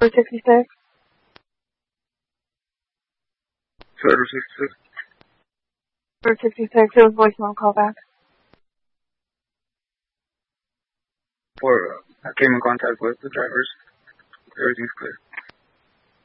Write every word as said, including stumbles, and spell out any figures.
four sixty-six. Four sixty-six. four sixty-six, it was voicemail callback. Or uh, I came in contact with the drivers. Everything's clear.